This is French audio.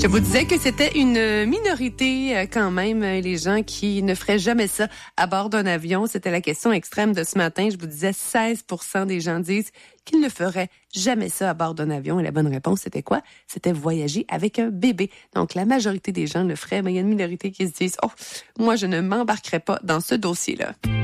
Je vous disais que c'était une minorité quand même, les gens qui ne feraient jamais ça à bord d'un avion. C'était la question extrême de ce matin. Je vous disais 16% des gens disent qu'ils ne feraient jamais ça à bord d'un avion. Et la bonne réponse, c'était quoi? C'était voyager avec un bébé. Donc, la majorité des gens le feraient, mais il y a une minorité qui se disent « Oh, moi, je ne m'embarquerai pas dans ce dossier-là. »